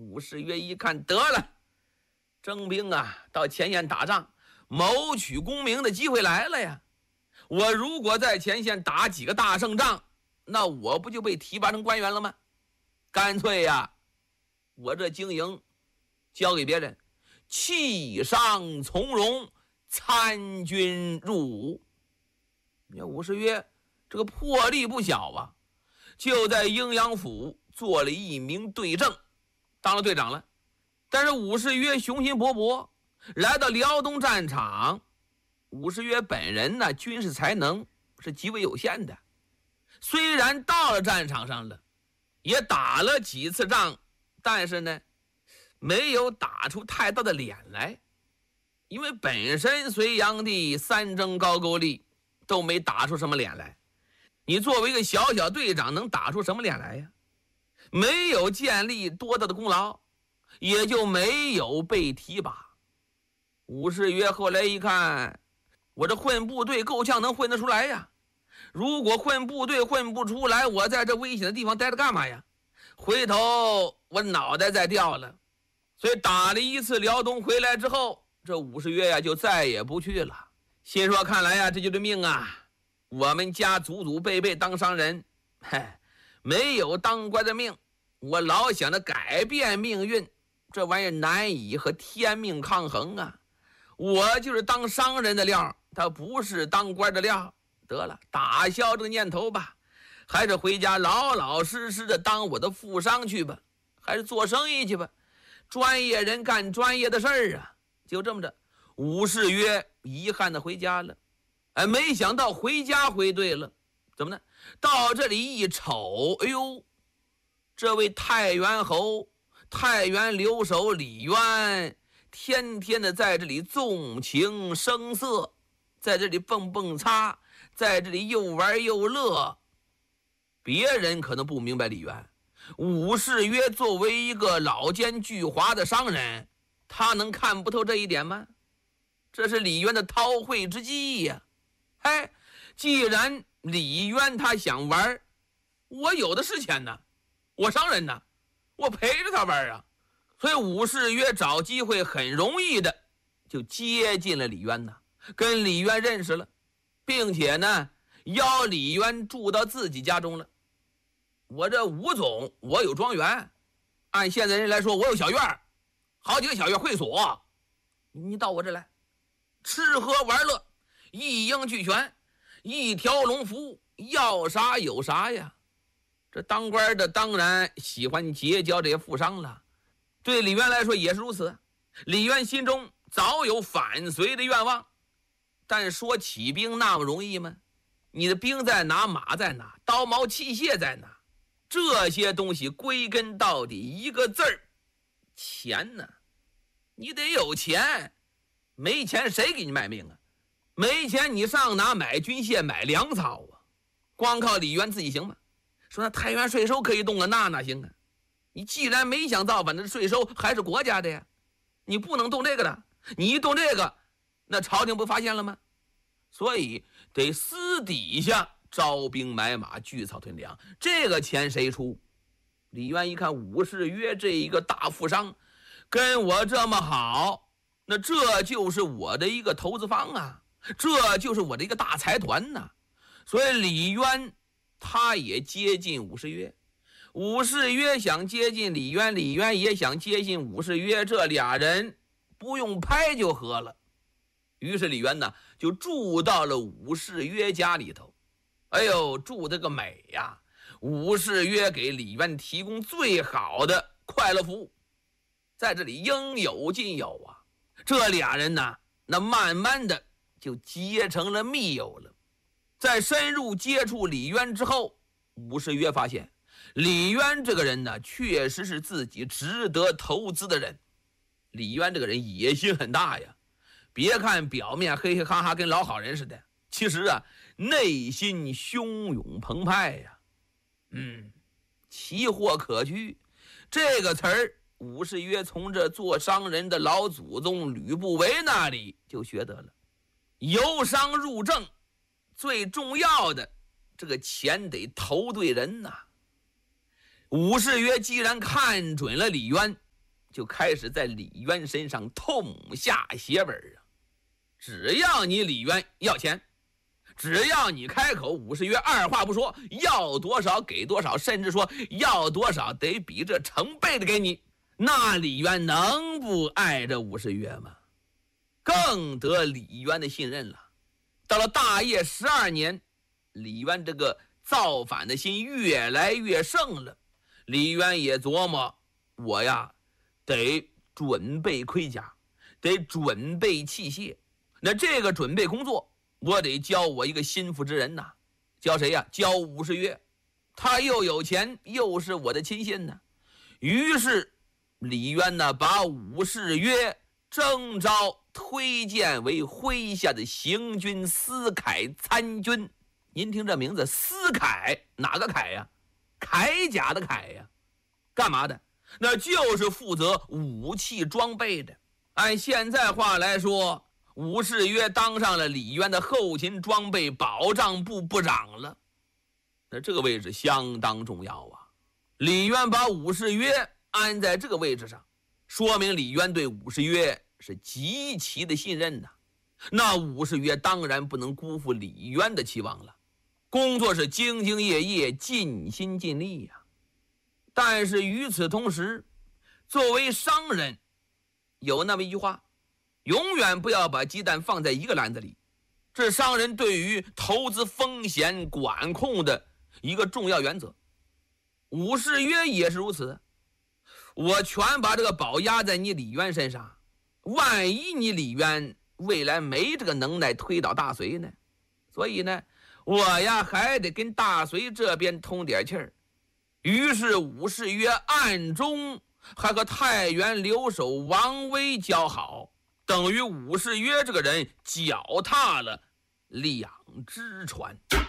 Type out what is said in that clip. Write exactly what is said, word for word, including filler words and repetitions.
武士约一看，得了，征兵啊，到前线打仗，谋取功名的机会来了呀！我如果在前线打几个大胜仗，那我不就被提拔成官员了吗？干脆呀，我这经营交给别人，弃商从戎，参军入伍。你看武士约这个魄力不小啊，就在阴阳府做了一名队正，当了队长了。但是武士约雄心勃勃，来到辽东战场。武士约本人呢，军事才能是极为有限的，虽然到了战场上了，也打了几次仗，但是呢，没有打出太大的脸来。因为本身隋炀帝三征高句丽都没打出什么脸来，你作为一个小小队长能打出什么脸来呀？没有建立多大的功劳，也就没有被提拔。武士约后来一看，我这混部队够呛能混得出来呀，如果混部队混不出来，我在这危险的地方待着干嘛呀？回头我脑袋再掉了。所以打了一次辽东回来之后，这武士约呀就再也不去了，心说看来呀这就是命啊，我们家祖祖辈辈当商人，嘿，没有当官的命，我老想着改变命运，这玩意儿难以和天命抗衡啊。我就是当商人的料，他不是当官的料。得了，打消这个念头吧，还是回家老老实实的当我的富商去吧，还是做生意去吧，专业人干专业的事儿啊。就这么着，武士约遗憾的回家了。哎，没想到回家回对了，怎么呢？到这里一瞅，哎呦，这位太原侯太原留守李渊天天的在这里纵情声色，在这里蹦蹦擦，在这里又玩又乐。别人可能不明白李渊，武士约作为一个老奸巨猾的商人，他能看不透这一点吗？这是李渊的韬晦之计呀！哎，既然李渊他想玩，我有的是钱呢，我商人呢，我陪着他玩啊。所以武士约找机会很容易的就接近了李渊呢，跟李渊认识了，并且呢邀李渊住到自己家中了。我这武总，我有庄园，按现在人来说，我有小院，好几个小院会所，你到我这来，吃喝玩乐一应俱全，一条龙服务，要啥有啥呀。这当官的当然喜欢结交这些富商了，对李渊来说也是如此。李渊心中早有反隋的愿望，但说起兵那么容易吗？你的兵在哪，马在哪，刀矛器械在哪，这些东西归根到底一个字儿，钱呢。你得有钱，没钱谁给你卖命啊？没钱你上哪买军械买粮草啊？光靠李渊自己行吗？说那太原税收可以动啊，那哪行啊？你既然没想造反，那税收还是国家的呀，你不能动这个的，你一动这个，那朝廷不发现了吗？所以得私底下招兵买马，聚草屯粮，这个钱谁出？李渊一看武士约这一个大富商跟我这么好，那这就是我的一个投资方啊，这就是我的一个大财团呐。所以李渊他也接近武士约，武士约想接近李渊，李渊也想接近武士约，这俩人不用拍就合了。于是李渊呢就住到了武士约家里头。哎呦，住得个美呀！武士约给李渊提供最好的快乐服务，在这里应有尽有啊。这俩人呢，那慢慢的就结成了密友了。在深入接触李渊之后，武士约发现李渊这个人呢，确实是自己值得投资的人。李渊这个人野心很大呀，别看表面嘿嘿哈哈跟老好人似的，其实啊内心汹涌澎湃呀。嗯，奇货可居这个词儿，武士约从这做商人的老祖宗吕不韦那里就学得了。由商入政，最重要的这个钱得投对人呐。武士约既然看准了李渊， 就开始在李渊身上痛下血本啊！只要你李渊要钱，只要你开口五十约，二话不说，要多少给多少，甚至说要多少得比这成倍的给你，那李渊能不爱这五十约吗？更得李渊的信任了。到了大业十二年，李渊这个造反的心越来越盛了。李渊也琢磨，我呀得准备盔甲，得准备器械。那这个准备工作，我得教我一个心腹之人呐。教谁呀？教武士约。他又有钱，又是我的亲信呢。于是李渊呢，把武士约征召推荐为麾下的行军司铠参军。您听这名字，司铠，哪个铠呀？铠甲的铠呀。干嘛的？那就是负责武器装备的。按现在话来说，武士约当上了李渊的后勤装备保障部部长了。那这个位置相当重要啊。李渊把武士约安在这个位置上，说明李渊对武士约是极其的信任的。那武士约当然不能辜负李渊的期望了，工作是兢兢业业，尽心尽力呀。但是与此同时，作为商人，有那么一句话，永远不要把鸡蛋放在一个篮子里，这是商人对于投资风险管控的一个重要原则。武士约也是如此，我全把这个宝压在你李渊身上，万一你李渊未来没这个能耐推倒大隋呢？所以呢，我呀还得跟大隋这边通点气儿。于是武士约暗中还和太原留守王威交好，等于武士约这个人脚踏了两只船。